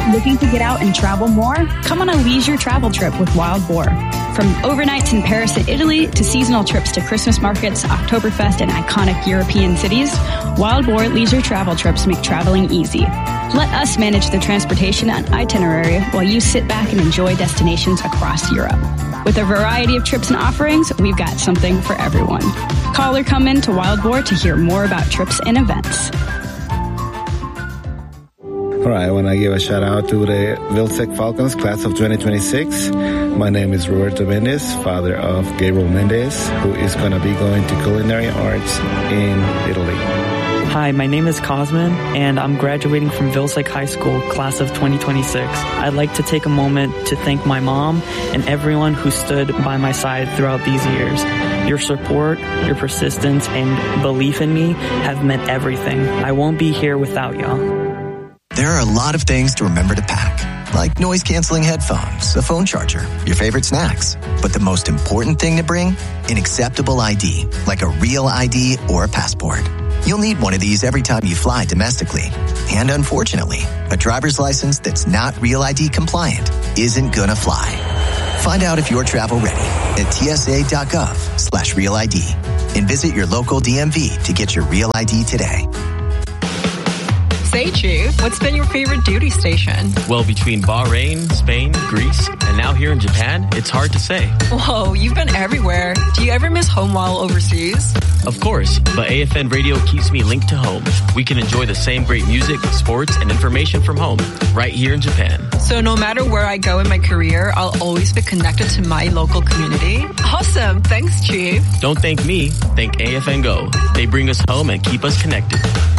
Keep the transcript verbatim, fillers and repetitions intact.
Looking to get out and travel more? Come on a leisure travel trip with Wild Boar. From overnights in Paris and Italy to seasonal trips to Christmas markets, Oktoberfest, and iconic European cities, Wild Boar leisure travel trips make traveling easy. Let us manage the transportation and itinerary while you sit back and enjoy destinations across Europe. With a variety of trips and offerings, we've got something for everyone. Call or come in to Wild Boar to hear more about trips and events. All right, I want to give a shout out to the Vilsec Falcons class of twenty twenty-six. My name is Roberto Mendez, father of Gabriel Mendez, who is going to be going to culinary arts in Italy. Hi, my name is Cosmin, and I'm graduating from Vilsec High School, class of twenty twenty-six. I'd like to take a moment to thank my mom and everyone who stood by my side throughout these years. Your support, your persistence, and belief in me have meant everything. I won't be here without y'all. There are a lot of things to remember to pack, like noise-canceling headphones, a phone charger, your favorite snacks. But the most important thing to bring? An acceptable I D, like a real I D or a passport. You'll need one of these every time you fly domestically. And unfortunately, a driver's license that's not Real I D compliant isn't gonna fly. Find out if you're travel ready at tsa.gov slash real ID and visit your local D M V to get your Real I D today. Say, Chief, what's been your favorite duty station? Well, between Bahrain, Spain, Greece, and now here in Japan, it's hard to say. Whoa, you've been everywhere. Do you ever miss home while overseas? Of course, but A F N Radio keeps me linked to home. We can enjoy the same great music, sports, and information from home, right here in Japan. So no matter where I go in my career, I'll always be connected to my local community? Awesome. Thanks, Chief. Don't thank me. Thank A F N Go. They bring us home and keep us connected.